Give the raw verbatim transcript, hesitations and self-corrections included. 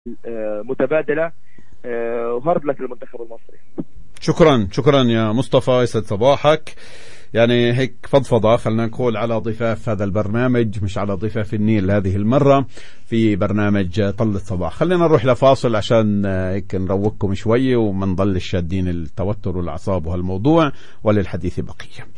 متبادلة، وهارد لك للمنتخب المصري. شكرا شكرا يا مصطفى، يسعد صباحك. يعني هيك فضفضة خلنا نقول على ضفاف هذا البرنامج، مش على ضفاف النيل هذه المرة في برنامج طلة صباح. خلينا نروح لفاصل عشان هيك نروقكم شوي وما نضل شادين التوتر والأعصاب وهالموضوع، وللحديث بقية.